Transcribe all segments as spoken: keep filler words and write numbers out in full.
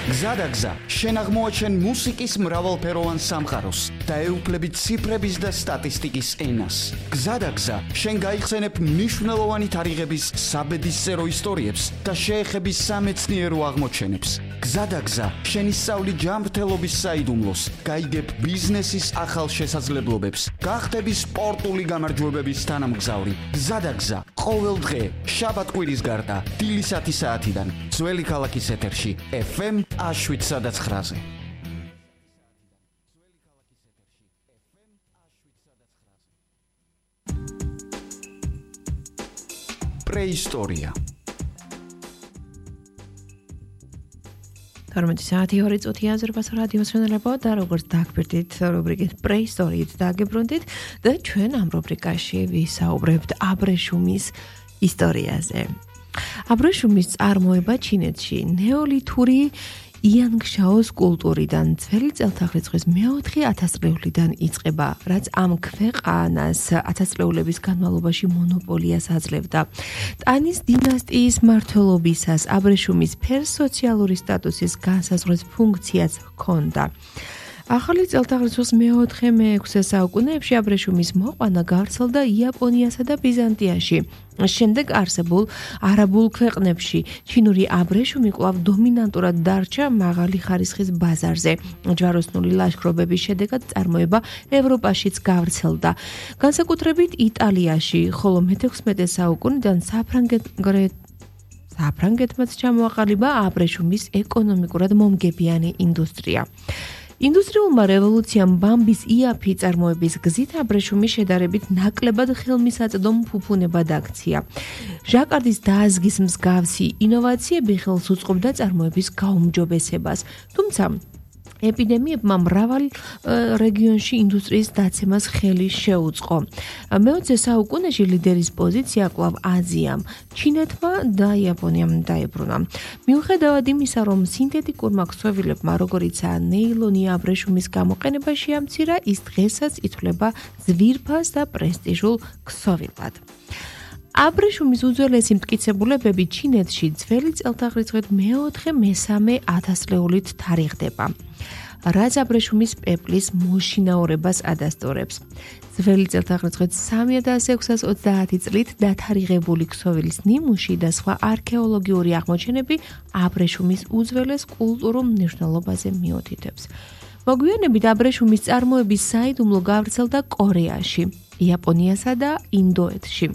გზადაგზა, შენ აღმოაჩენ მუსიკის მრავალფეროვან სამყაროს და ეუფლებით ციფრების და სტატისტიკის ენას. გზადაგზა, შენ გაიხსენებ მნიშვნელოვანი თარიღების საბედისწერო ისტორიებს და შეეხები სამეცნიერო აღმოჩენებს. გზადაგზა, შენ ისწავლი ჯანმრთელობის საიდუმლოს, გაიგებ ბიზნესის ახალ შესაძლებლობებს, გახდები სპორტული გამარჯვებების თანამგზავრი. გზადაგზა, ყოველ დღე, შაბათ-კვირის გარდა, დილის ათი საათიდან, ძველი ქალაქის ეთერში, ეფ ემ შვიდ სადაც ხრაზე. პრეისტორია. თორმეტი საათი ორი წუთი აზერბაიჯანის რადიოს მშენებლობა და როგორც დაგბირდით რუბრიკით პრეისტორიით დაგებრუნდით და ჩვენ ამ რუბრიკაში ვისაუბრებთ აბრეშუმის ისტორიაზე. აბრეშუმის წარმოება ჩინეთში ნეოლითური იანგშაოს კულტურიდან ძველი წელთაღრიცხვის მეოთხე ათასწლეულიდან იწყება, რაც ამ ქვეყანას ათასწლეულების განმავლობაში მონოპოლიას აძლევდა. ტანის დინასტიის მმართველობისას აბრეშუმის ფერს სოციალური სტატუსის განსაზღვრის ფუნქციაც ჰქონდა. ახალი წელთაღრიცხვის მეოთხე მეექვსე საუკუნეებში აბრეშუმის მოყვანა გავრცელდა იაპონიასა და ბიზანტიაში. შემდეგ არსებულ არაბულ ქვეყნებში ჩინური აბრეშუმი კვლავ დომინანტურად დარჩა მაღალი ხარისხის ბაზარზე. ჯვაროსნული ლაშქრობების შედეგად წარმოება ევროპაშიც გავრცელდა. განსაკუთრებით იტალიაში, ხოლო მეთექვსმეტე საუკუნიდან საფრანგეთმაც ჩამოაყალიბა აბრეშუმის ეკონომიკურად მომგებიანი ინდუსტრია. ინდუსტრიულმა რევოლუციამ ბამბის იაფი წარმოების გზით აბრეშუმი შედარებით ნაკლებად ხელმისაწვდომ ფუფუნებად აქცია. ჟაკარდის დააზგის მსგავსი ინოვაციები ხელს უწყობდა წარმოების გაუმჯობესებას, თუმცა ეპიდემიებმა მრავალ რეგიონში ინდუსტრიის დაცემას ხელი შეუწყო. მეოცე საუკუნეში ლიდერის პოზიცია კვლავ აზიამ, ჩინეთმა და იაპონიამ დაებრუნა. მიუხედავად იმისა, რომ სინთეტიკურმა ქსოვილებმა, როგორიცაა ნეილონი აბრეშუმის გამოყენება შეამცირა, ის დღესაც ითვლება ძვირფას და პრესტიჟულ ქსოვილად. აბრეშუმის უძველესი მტკიცებულებები ჩინეთში ძველი წელთაღრიცხვით მეოთხე მესამე ათასწლეულით თარიღდება, რაც აბრეშუმის პეპლის მოშინაურებას ადასტურებს. ძველი წელთაღრიცხვით სამი ათას ექვსას ოცდაათი წლით დათარიღებული ქსოვილის ნიმუში და სხვა არქეოლოგიური აღმოჩენები აბრეშუმის უძველეს კულტურულ მნიშვნელობაზე მიუთითებს. მოგვიანებით აბრეშუმის წარმოების საიდუმლო გავრცელდა კორეაში, იაპონიასა და ინდოეთში.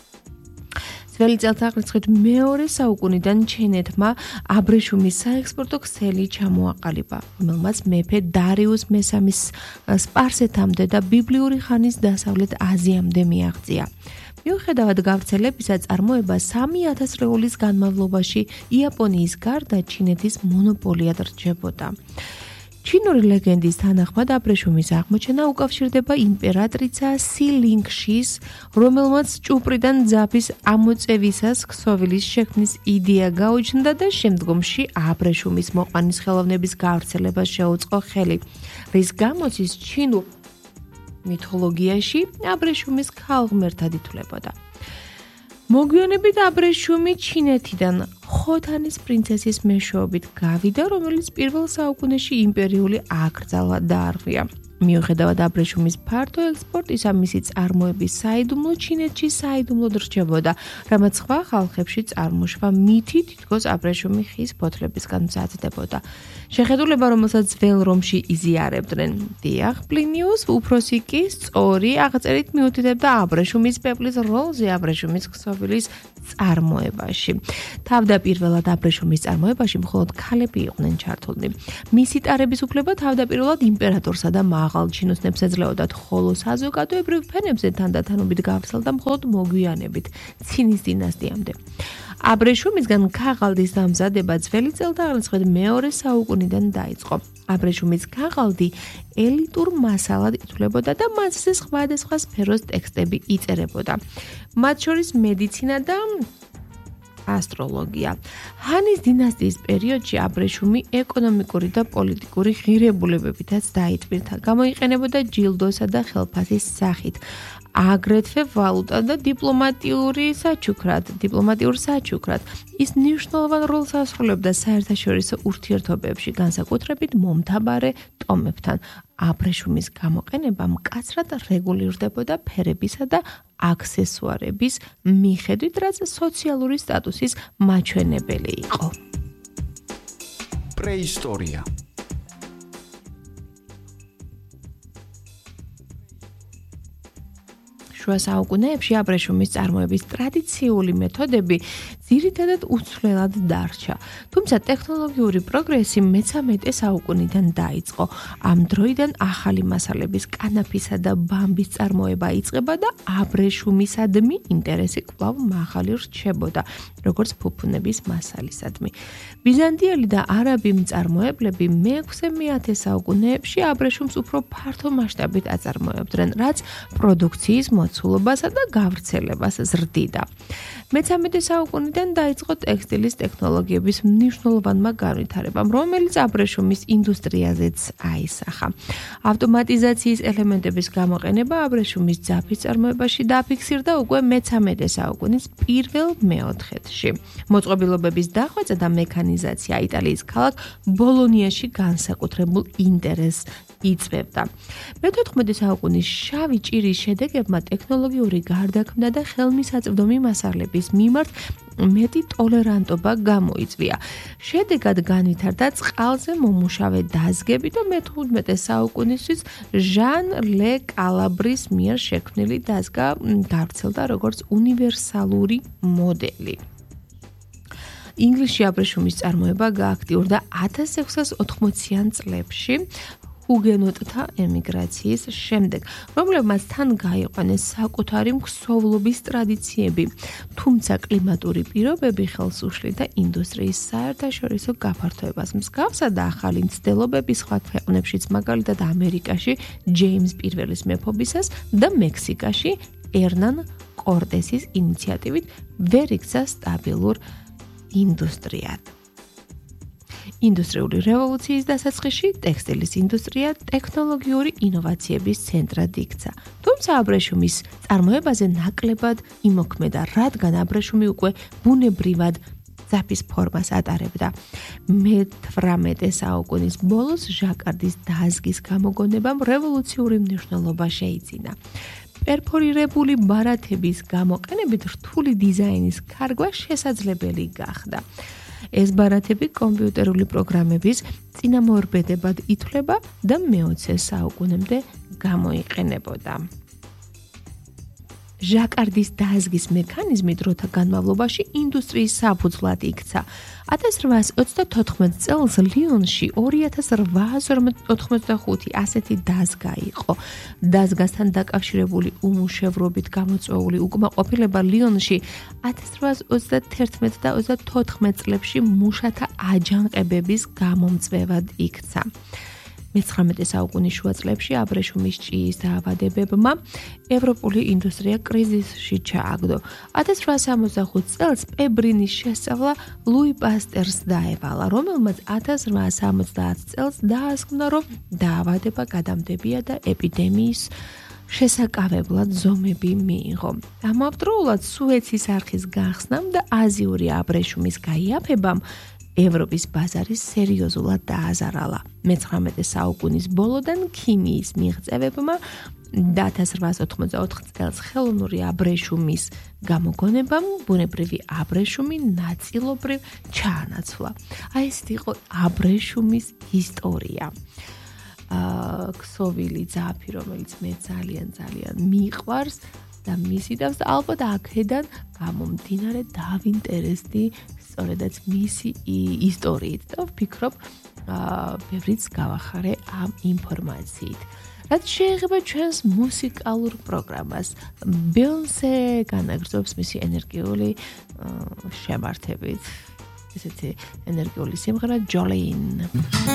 ძველი წელთაღრიცხვით მეორე საუკუნიდან ჩინეთმა აბრეშუმის საექსპორტო ქსელი ჩამოაყალიბა, რომელმაც მეფე დარიუს მესამის სპარსეთამდე და ბიბლიური ხანის დასავლეთ აზიამდე მიაღწია. მიუხედავად გავრცელებისა, წარმოება სამი ათასწლეულის განმავლობაში იაპონიის გარდა ჩინეთის მონოპოლიად რჩებოდა. ჩინური ლეგენდის თანახმად აბრეშუმის აღმოჩენა უკავშირდება იმპერატრიცა სილინგშის, რომელმაც ჭუპრიდან ძაფის ამოწევისას ქსოვილის შექმნის იდეა გაუჩნდა და შემდგომში აბრეშუმის მოყვანის ხელოვნების გავრცელებას შეუწყო ხელი, რის გამოც ის ჩინურ მითოლოგიაში აბრეშუმის ქალღმერთად ითვლებოდა. მოგვიანებით აბრეშუმი ჩინეთიდან ხოთანის პრინცესის მეშვეობით გავიდა, რომელიც პირველ საუკუნეში იმპერიული აკრძალვა დაარღვია. მიუხედავად აბრეშუმის ფართო ექსპორტისა, მისი წარმოების საიდუმლო ჩინეთში საიდუმლოდ რჩებოდა, რამაც სხვა ხალხებში წარმოშვა მითი თითქოს აბრეშუმი ხის ფოთლებისგან მზადდებოდა. შეხედულება, რომელსაც ძველ რომში იზიარებდნენ. დიახ, პლინიუს უფროსი კი სწორი აღწერით მიუთითებდა აბრეშუმის პეპლის როლზე აბრეშუმის ქსოვილის წარმოებაში. თავდაპირველად აბრეშუმის წარმოებაში მხოლოდ ქალები იყვნენ ჩართულნი. მისი ტარების უფლება თავდაპირველად იმპერატორსა და მაღალ ჩინოსნებს ეძლეოდათ, ხოლო საზოგადოებრივ ფენებზე თანდათანობით გავრცელდა მხოლოდ მოგვიანებით, ცინის დინასტიამდე. აბრეშუმისგან ქაღალდის დამზადება ძველი წელთაღრიცხვით მეორე საუკუნიდან დაიწყო. აბრეშუმის ქაღალდი ელიტურ მასალად ითვლებოდა და მასზე სხვადასხვა სფეროს ტექსტები იწერებოდა, მათ შორის მედიცინა და ასტროლოგია. ჰანის დინასტიის პერიოდში აბრეშუმი ეკონომიკური და პოლიტიკური ღირებულებებითაც დაიტვირთა, გამოიყენებოდა ჯილდოსა და ხელფასის სახით. აგრეთვე ვალუტა და დიპლომატიური საჩუქრად, დიპლომატიურ საჩუქრად. ის მნიშვნელოვან როლს ასრულებდა საერთაშორისო ურთიერთობებში, განსაკუთრებით მომთაბარე ტომებთან. აბრეშუმის გამოყენება მკაცრად რეგულირდებოდა ფერებისა და აქსესუარების მიხედვით, რაც სოციალური სტატუსის მაჩვენებელი იყო. პრეისტორია. შუა საუკუნეებში აბრეშუმის წარმოების ტრადიციული მეთოდები ძირითადად უცვლელად დარჩა. თუმცა ტექნოლოგიური პროგრესი მესამედე საუკუნიდან დაიწყო. ამ დროიდან ახალი მასალების კანაფისა და ბამბის წარმოება იწყება და აბრეშუმისადმი ინტერესი კვლავ მაღალი რჩებოდა, როგორც ფუფუნების მასალისადმი. ბიზანტიელი და არაბი მწარმოებლები მეექვსე მეათე საუკუნეებში აბრეშუმს უფრო ფართო მასშტაბით აწარმოებდნენ, რაც პროდუქციის მოცულობასა და გავრცელებას ზრდიდა. მესამედე საუკუნიდან დაიწყო ტექსტილის ტექნოლოგიების მნიშვნელოვანმა განვითარებამ, რომელიც აბრეშუმის ინდუსტრიაზეც აისახა. ავტომატიზაციის ელემენტების გამოყენება აბრეშუმის ძაფის წარმოებაში დაფიქსირდა უკვე მესამედე საუკუნის პირველ მეოთხედში. მოწყობილობების დახვეწა და მექანიზაცია იტალიის ქალაქ ბოლონიაში განსაკუთრებულ ინტერესს იწვევდა. მეთოთხმეტე საუკუნის შავი ჭირის შედეგებმა ტექნოლოგიური გარდაქმნა და ხელმისაწვდომი მასალების მიმართ მეტი ტოლერანტობა გამოიწვია. შედეგად განვითარდა წყალზე მომუშავე დაზგები და მეთორმეტე საუკუნისთვის ჟან ლე კალაბრის მიერ შექმნილი დაზგა გავრცელდა როგორც უნივერსალური მოდელი. ინგლისში აბრეშუმის წარმოება გააქტიურდა ათას ექვსას ოთხმოციან წლებში ჰუგენოტთა ემიგრაციის შემდეგ, რომლებმაც თან გაიყვანეს საკუთარი ქსოვლობის ტრადიციები, თუმცა კლიმატური პირობები ხელს უშლიდა ინდუსტრიის საერთაშორისო გაფართოებას. მსგავსად ახალი მცდელობები სხვა ქვეყნებშიც, მაგალითად ამერიკაში ჯეიმს პირველის მეფობისას და მექსიკაში ერნან კორტესის ინიციატივით ვერ იქცა სტაბილურ ინდუსტრიად. ინდუსტრიული რევოლუციის დასაწყისში ტექსტილის ინდუსტრია ტექნოლოგიური ინოვაციების ცენტრად იქცა. თუმცა აბრეშუმის წარმოებაზე ნაკლებად იმოქმედა, რადგან აბრეშუმი უკვე ბუნებრივად ძაფის ფორმას ატარებდა. მეთვრამეტე საუკუნის ბოლოს ჟაკარდის დაზგის გამოგონებამ რევოლუციური მნიშვნელობა შეიძინა. პერფორირებული ბარათების გამოყენებით რთული დიზაინის ქარგვა შესაძლებელი გახდა. ეს ბარათები კომპიუტერული პროგრამების წინამორბედებად ითვლება და მეოცე საუკუნემდე გამოიყენებოდა. ჟაკარდის დაზგის მექანიზმი დროთა განმავლობაში ინდუსტრიის საფუძვლად იქცა. ათას რვაასი ოცდათოთხმეტ წელს ლიონში ორი ათას რვაასი ორმოცდახუთი ასეთი დაზგა იყო. დაზგასთან დაკავშირებული უმუშევრობით გამოწვეული უკმაყოფილება ლიონში ათას რვაასი ოცდათერთმეტ და ოცდათოთხმეტ წლებში მუშათა აჯანყებების გამომწვევად იქცა. მეცხრამეტე საუკუნის შუა წლებში აბრეშუმის ჭიის დაავადებებმა ევროპული ინდუსტრია კრიზისში ჩააგდო. ათას რვაასი სამოცდახუთ წელს პებრინის შესწავლა ლუი პასტერს დაევალა, რომელმაც ათას რვაასი სამოცდაათი წელს დაასკვნა, რომ დაავადება გადამდებია და ეპიდემიის შესაკავებლად ზომები მიიღო. ამავდროულად სუეცის არხის გახსნამ და აზიური აბრეშუმის გაიაფებამ ევროპის ბაზარი სერიოზულად დააზარალა. მეცხრამეტე საუკუნის ბოლოდან ქიმიის მიღწევებმა და ათას რვაასი ოთხმოცდაოთხ წელს ხელოვნური აბრეშუმის გამოგონებამ ბუნებრივი აბრეშუმი ნაწილობრივ ჩაანაცვლა. აი ესეთი იყო აბრეშუმის ისტორია. აა ქსოვილი ძაფი, რომელიც მე ძალიან ძალიან მიყვარს და მისიდავს და ალბათ აქედან გამომდინარე დავინტერესდი სწორედაც მისი ისტორიით და ვფიქრობ, აა ბევრიც გავახარე ამ ინფორმაციით. რაც შეეხება ჩვენს მუსიკალურ პროგრამას, ბეონსე განაგრძობს მისი ენერგიული შემართებით ესეთი ენერგიული სიმღერა Jolene.